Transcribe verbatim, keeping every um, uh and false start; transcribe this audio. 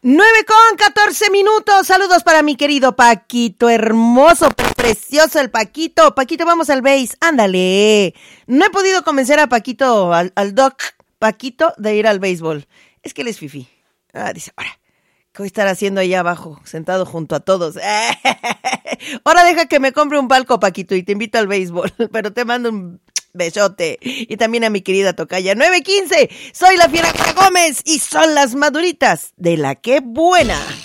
nueve con catorce minutos. Saludos para mi querido Paquito, hermoso, precioso el Paquito. Paquito, vamos al base, ándale. No he podido convencer a Paquito, al, al doc Paquito, de ir al béisbol. Es que él es fifí. Ah, dice, ahora, ¿qué voy a estar haciendo allá abajo, sentado junto a todos? Ahora deja que me compre un palco, Paquito, y te invito al béisbol. Pero te mando un besote. Y también a mi querida tocaya. nueve quince, soy la Fiera Gómez y son las maduritas de La Que Buena.